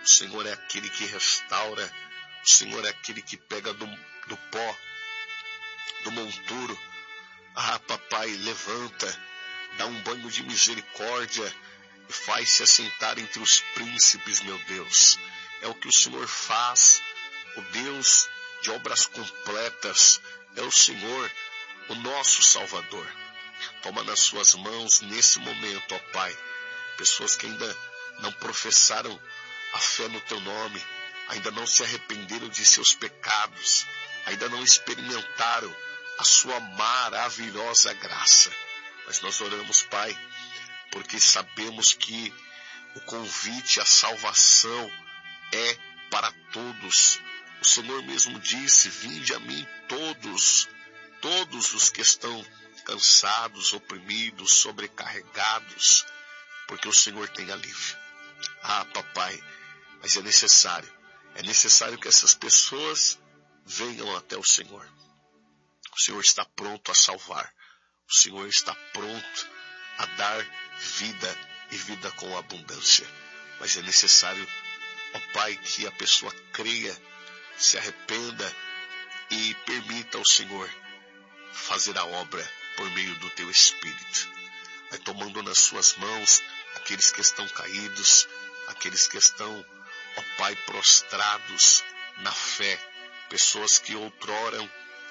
O Senhor é aquele que restaura. O Senhor é aquele que pega do pó, do monturo. Papai, levanta, dá um banho de misericórdia e faz-se assentar entre os príncipes, meu Deus. É o que o Senhor faz. O Deus de obras completas é o Senhor, o nosso Salvador. Toma nas suas mãos nesse momento, ó Pai, pessoas que ainda não professaram a fé no teu nome, ainda não se arrependeram de seus pecados, ainda não experimentaram a sua maravilhosa graça. Mas nós oramos, Pai, porque sabemos que o convite à salvação é para todos. O Senhor mesmo disse: vinde a mim todos os que estão cansados, oprimidos, sobrecarregados, porque o Senhor tem alívio. Papai, mas é necessário que essas pessoas venham até o Senhor. O Senhor está pronto a salvar. O Senhor está pronto a dar vida e vida com abundância. Mas é necessário, ó Pai, que a pessoa creia, se arrependa e permita ao Senhor fazer a obra por meio do teu Espírito. Vai tomando nas suas mãos aqueles que estão caídos, aqueles que estão, ó Pai, prostrados na fé, pessoas que outrora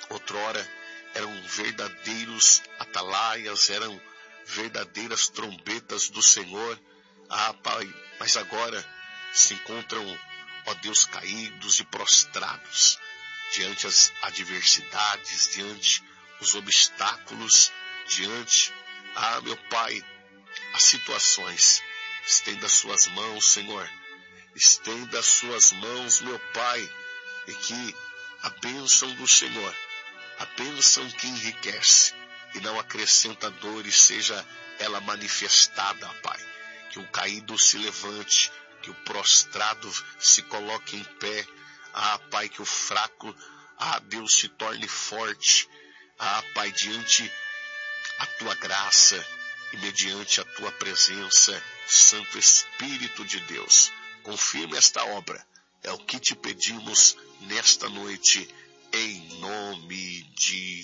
eram verdadeiros atalaias, eram verdadeiras trombetas do Senhor. Pai, mas agora se encontram, ó Deus, caídos e prostrados diante as adversidades, diante os obstáculos, diante, meu Pai, as situações. Estenda as suas mãos, Senhor. Estenda as suas mãos, meu Pai, e que a bênção do Senhor, a bênção que enriquece e não acrescenta dores, seja ela manifestada, Pai. Que o caído se levante, que o prostrado se coloque em pé. Pai, que o fraco, Deus, se torne forte. Pai, diante a tua graça e mediante a tua presença, Santo Espírito de Deus, confirma esta obra. É o que te pedimos nesta noite, em nome de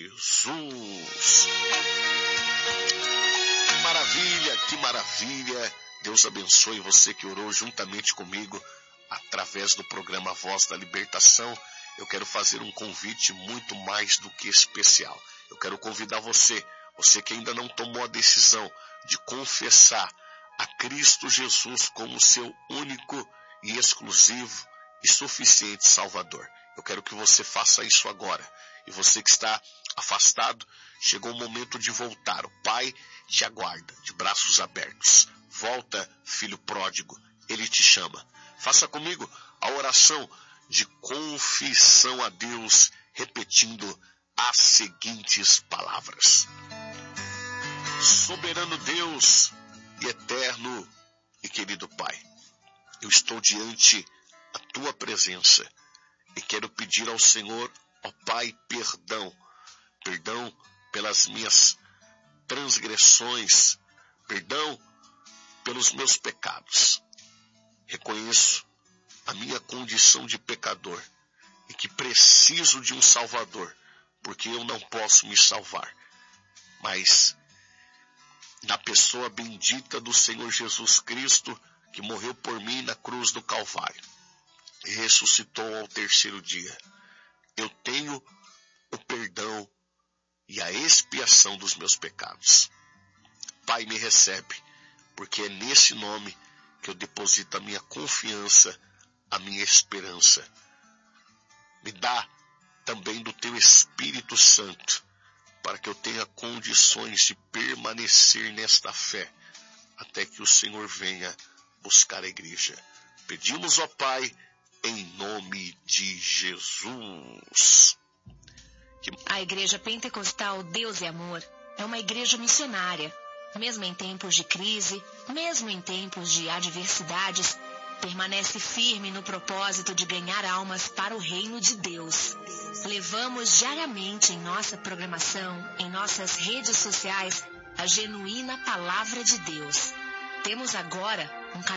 Jesus. Que maravilha. Deus abençoe você que orou juntamente comigo através do programa Voz da Libertação. Eu quero fazer um convite muito mais do que especial. Eu quero convidar você que ainda não tomou a decisão de confessar a Cristo Jesus como seu único e exclusivo e suficiente Salvador. Eu quero que você faça isso agora. E você que está afastado, chegou o momento de voltar. O Pai te aguarda, de braços abertos. Volta, filho pródigo, Ele te chama. Faça comigo a oração de confissão a Deus, repetindo as seguintes palavras: soberano Deus e eterno e querido Pai, eu estou diante da tua presença e quero pedir ao Senhor, ó Pai, perdão pelas minhas transgressões, perdão pelos meus pecados. Reconheço a minha condição de pecador e que preciso de um Salvador, porque eu não posso me salvar. Mas na pessoa bendita do Senhor Jesus Cristo, que morreu por mim na cruz do Calvário e ressuscitou ao terceiro dia, eu tenho o perdão e a expiação dos meus pecados. Pai, me recebe, porque é nesse nome que eu deposito a minha confiança, a minha esperança. Me dá também do teu Espírito Santo, para que eu tenha condições de permanecer nesta fé, até que o Senhor venha buscar a igreja. Pedimos, ó Pai, em nome de Jesus. A Igreja Pentecostal Deus e Amor é uma igreja missionária. Mesmo em tempos de crise, mesmo em tempos de adversidades, permanece firme no propósito de ganhar almas para o reino de Deus. Levamos diariamente em nossa programação, em nossas redes sociais, a genuína palavra de Deus. Temos agora